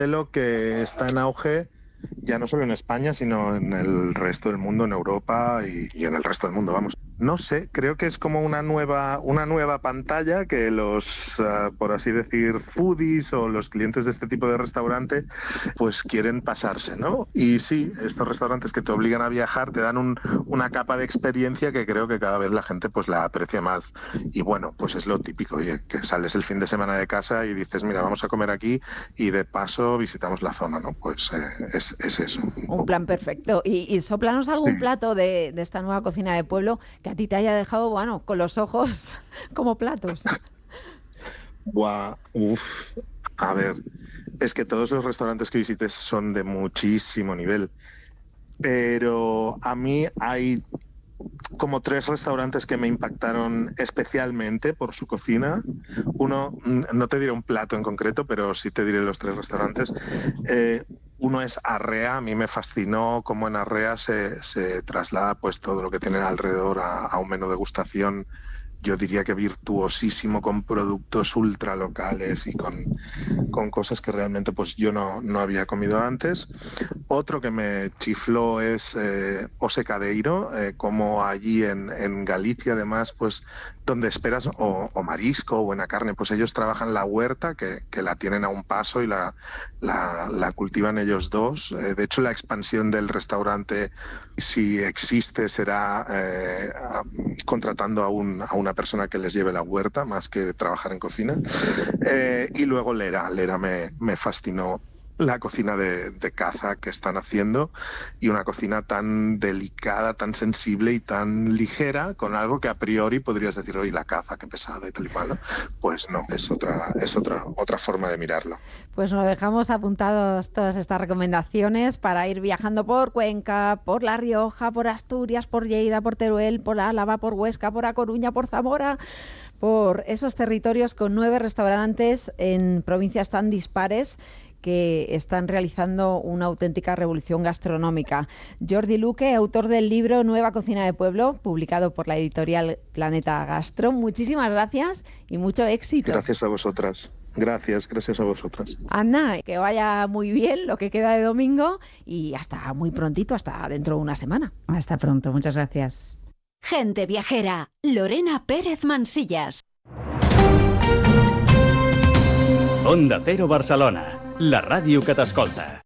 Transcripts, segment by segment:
Lo que está en auge ya no solo en España, sino en el resto del mundo, en Europa y en el resto del mundo, vamos. No sé, creo que es como una nueva pantalla que los, por así decir, foodies o los clientes de este tipo de restaurante, pues quieren pasarse, ¿no? Y sí, estos restaurantes que te obligan a viajar te dan una capa de experiencia que creo que cada vez la gente pues la aprecia más. Y bueno, pues es lo típico, oye, que sales el fin de semana de casa y dices, mira, vamos a comer aquí y de paso visitamos la zona, ¿no? Pues es eso. Un plan perfecto. Y sóplanos algún plato de esta nueva cocina de pueblo que a ti te haya dejado, bueno, con los ojos como platos. Buah, a ver, es que todos los restaurantes que visites son de muchísimo nivel, pero a mí hay como 3 restaurantes que me impactaron especialmente por su cocina. Uno, no te diré un plato en concreto, pero sí te diré los 3 restaurantes. Uno es Arrea. A mí me fascinó cómo en Arrea se traslada pues todo lo que tienen alrededor a un menú degustación, yo diría que virtuosísimo, con productos ultra locales y con cosas que realmente pues yo no había comido antes. Otro que me chifló es Ose Cadeiro, como allí en Galicia, además, pues donde esperas o marisco o buena carne, pues ellos trabajan la huerta, que la tienen a un paso y la cultivan ellos dos. De hecho, la expansión del restaurante, si existe, será contratando a una persona que les lleve la huerta, más que trabajar en cocina. Y luego Lera me fascinó la cocina de caza que están haciendo, y una cocina tan delicada, tan sensible y tan ligera, con algo que a priori podrías decir, oye, la caza, qué pesada y tal y cual, ¿no? Pues no, es otra forma de mirarlo. Pues nos dejamos apuntados todas estas recomendaciones para ir viajando por Cuenca, por La Rioja, por Asturias, por Lleida, por Teruel, por Álava, por Huesca, por A Coruña, por Zamora, por esos territorios con 9 restaurantes en provincias tan dispares que están realizando una auténtica revolución gastronómica. Jordi Luque, autor del libro Nueva Cocina de Pueblo, publicado por la editorial Planeta Gastro. Muchísimas gracias y mucho éxito. Gracias a vosotras. Gracias a vosotras. Ana, que vaya muy bien lo que queda de domingo y hasta muy prontito, hasta dentro de una semana. Hasta pronto, muchas gracias. Gente Viajera, Lorena Pérez Mansillas. Onda Cero Barcelona, la ràdio que t'escolta.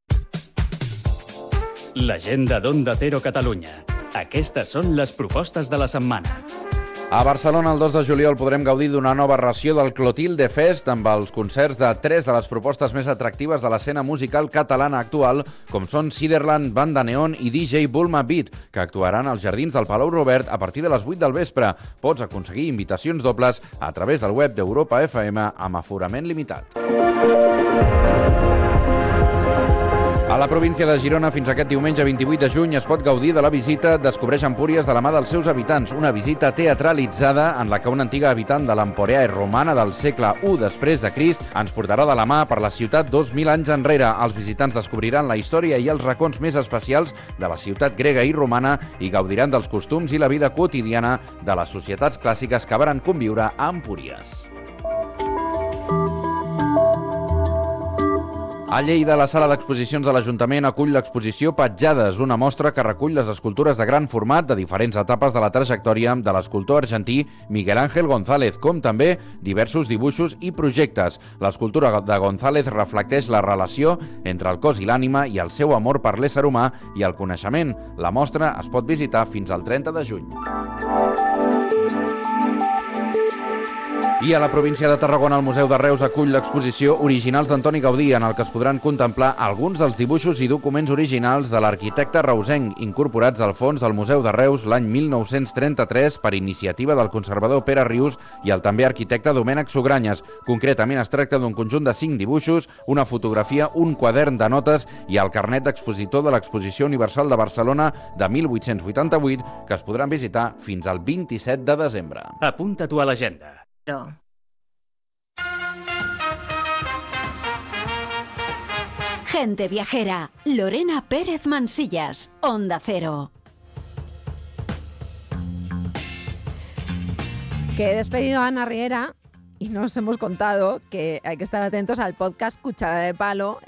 L'agenda d'Onda Cero Catalunya. Aquestes són les propostes de la setmana. A Barcelona, el 2 de juliol, podrem gaudir d'una nova ració del Clotilde Fest amb els concerts de 3 de les propostes més atractives de l'escena musical catalana actual, com són Ciderland, Banda Neon i DJ Bulma Beat, que actuaran als jardins del Palau Robert a partir de les 8 del vespre. Pots aconseguir invitacions dobles a través del web d'Europa FM amb aforament limitat. A la província de Girona, fins aquest diumenge 28 de juny, es pot gaudir de la visita Descobreix Empúries de la mà dels seus habitants, una visita teatralitzada en la que una antiga habitant de l'Emporea romana del segle I després de Crist ens portarà de la mà per la ciutat 2.000 anys enrere. Els visitants descobriran la història i els racons més especials de la ciutat grega i romana i gaudiran dels costums i la vida quotidiana de les societats clàssiques que varen conviure a Empúries. A Lleida, la sala d'exposicions de l'Ajuntament acull l'exposició Petjades, una mostra que recull les escultures de gran format de diferents etapes de la trajectòria de l'escultor argentí Miguel Ángel González, com també diversos dibuixos i projectes. L'escultura de González reflecteix la relació entre el cos i l'ànima i el seu amor per l'ésser humà i el coneixement. La mostra es pot visitar fins al 30 de juny. I a la província de Tarragona, el Museu de Reus acull l'exposició Originals d'Antoni Gaudí, en el que es podran contemplar alguns dels dibuixos i documents originals de l'arquitecte reusenc, incorporats al fons del Museu de Reus l'any 1933 per iniciativa del conservador Pere Rius i el també arquitecte Domènec Sugranyes. Concretament es tracta d'un conjunt de 5 dibuixos, una fotografia, un quadern de notes i el carnet d'expositor de l'Exposició Universal de Barcelona de 1888, que es podran visitar fins al 27 de desembre. Apunta-t'ho a l'agenda. Gente Viajera, Lorena Pérez Mansillas, Onda Cero. Que he despedido a Ana Riera y nos hemos contado que hay que estar atentos al podcast Cuchara de Palo,